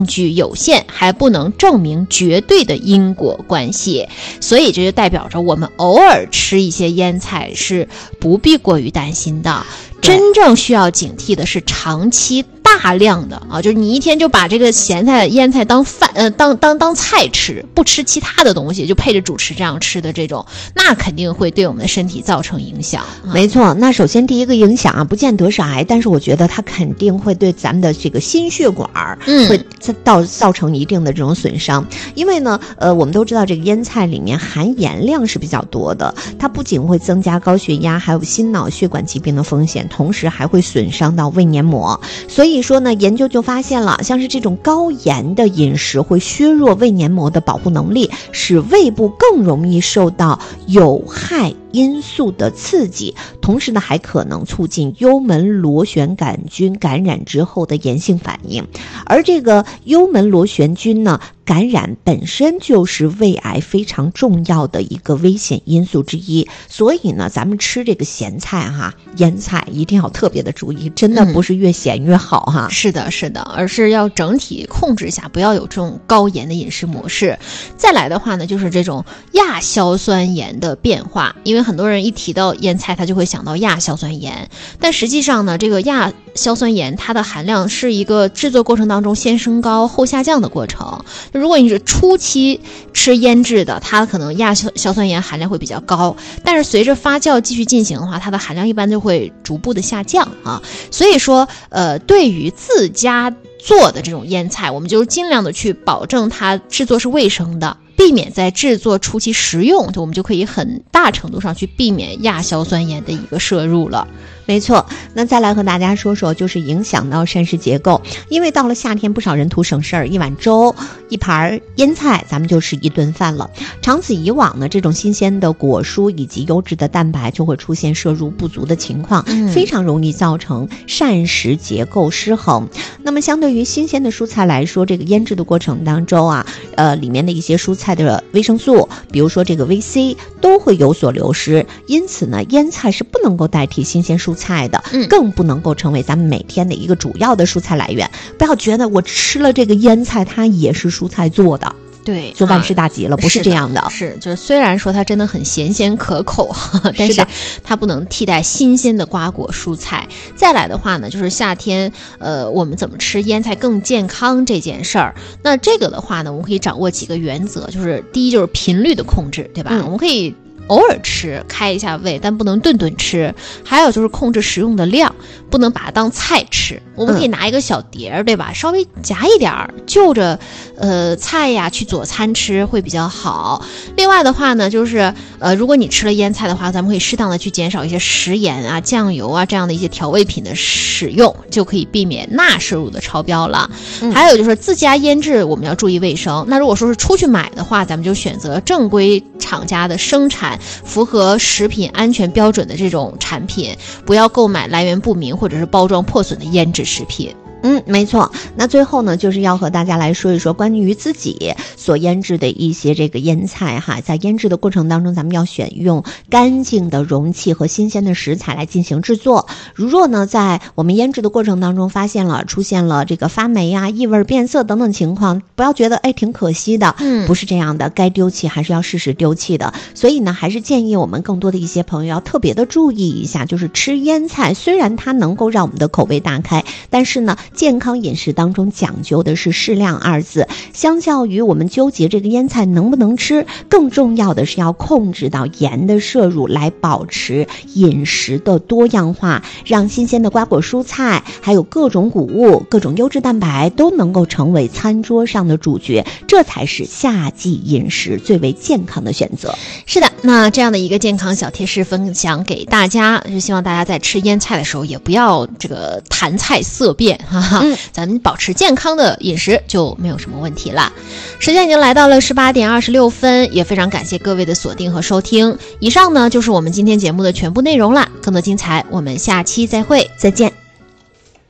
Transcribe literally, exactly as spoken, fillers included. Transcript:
据有限，还不能证明绝对的因果关系，所以这就代表着我们偶尔吃一些腌菜是不必过于担心的。真正需要警惕的是长期大量的啊，就是你一天就把这个咸菜、腌菜当饭呃当当当菜吃，不吃其他的东西，就配着主食这样吃的这种，那肯定会对我们的身体造成影响。 没错，那首先第一个影响啊，不见得是癌，但是我觉得它肯定会对咱们的这个心血管嗯会造造成一定的这种损伤。因为呢，呃，我们都知道这个腌菜里面含盐量是比较多的，它不仅会增加高血压，还有心脑血管疾病的风险，同时还会损伤到胃黏膜。所以说呢，研究就发现了，像是这种高盐的饮食会削弱胃黏膜的保护能力，使胃部更容易受到有害因素的刺激，同时呢还可能促进幽门螺旋杆菌感染之后的炎性反应。而这个幽门螺旋菌呢感染本身就是胃癌非常重要的一个危险因素之一，所以呢咱们吃这个咸菜哈、腌菜一定要特别的注意，真的不是越咸越好哈、 嗯、是的是的，而是要整体控制一下，不要有这种高盐的饮食模式。再来的话呢，就是这种亚硝酸盐的变化，因为很多人一提到腌菜他就会想到亚硝酸盐，但实际上呢，这个亚硝酸盐它的含量是一个制作过程当中先升高后下降的过程。如果你是初期吃腌制的，它可能亚硝酸盐含量会比较高，但是随着发酵继续进行的话，它的含量一般就会逐步的下降啊。所以说呃，对于自家做的这种腌菜，我们就尽量的去保证它制作是卫生的，避免在制作初期食用，就我们就可以很大程度上去避免亚硝酸盐的一个摄入了。 没错，那再来和大家说说，就是影响到膳食结构。因为到了夏天，不少人图省事儿，一碗粥、一盘腌菜，咱们就吃一顿饭了。长此以往呢，这种新鲜的果蔬以及优质的蛋白就会出现摄入不足的情况，嗯、非常容易造成膳食结构失衡。那么，相对于新鲜的蔬菜来说，这个腌制的过程当中啊，呃，里面的一些蔬菜的维生素，比如说这个维 C， 都会有所流失。因此呢，腌菜是不能够代替新鲜蔬菜菜的，更不能够成为咱们每天的一个主要的蔬菜来源。不要觉得我吃了这个腌菜，它也是蔬菜做的。 对， 做万事大吉了、啊、不是这样的。 是，就是虽然说它真的很咸鲜可口，但是它不能替代新鲜的瓜果蔬菜。再来的话呢，就是夏天呃我们怎么吃腌菜更健康这件事儿。那这个的话呢，我们可以掌握几个原则，就是第一就是频率的控制，对吧、嗯、我们可以偶尔吃，开一下胃，但不能顿顿吃。还有就是控制食用的量，不能把它当菜吃。我们可以拿一个小碟儿、嗯、对吧，稍微夹一点儿，就着呃菜呀去佐餐吃会比较好。另外的话呢，就是呃如果你吃了腌菜的话，咱们可以适当的去减少一些食盐啊、酱油啊这样的一些调味品的使用，就可以避免钠摄入的超标了、嗯、还有就是自家腌制我们要注意卫生。那如果说是出去买的话，咱们就选择正规厂家的生产符合食品安全标准的这种产品，不要购买来源不明或者是包装破损的腌制食品。 嗯，没错。那最后呢，就是要和大家来说一说关于自己所腌制的一些这个腌菜哈，在腌制的过程当中，咱们要选用干净的容器和新鲜的食材来进行制作。如若呢，在我们腌制的过程当中发现了出现了这个发霉啊、异味变色等等情况，不要觉得哎挺可惜的，嗯，不是这样的，该丢弃还是要适时丢弃的。所以呢，还是建议我们更多的一些朋友要特别的注意一下，就是吃腌菜，虽然它能够让我们的口味大开，但是呢，健康饮食当中讲究的是适量二字。相较于我们纠结这个腌菜能不能吃，更重要的是要控制到盐的摄入，来保持饮食的多样化，让新鲜的瓜果蔬菜还有各种谷物、各种优质蛋白都能够成为餐桌上的主角，这才是夏季饮食最为健康的选择。 是的，那这样的一个健康小贴士分享给大家，是希望大家在吃腌菜的时候也不要这个谈菜色变哈哈、嗯，咱们保持健康的饮食就没有什么问题了。时间已经来到了十八点二十六分，也非常感谢各位的锁定和收听。以上呢就是我们今天节目的全部内容了，更多精彩我们下期再会， 再见。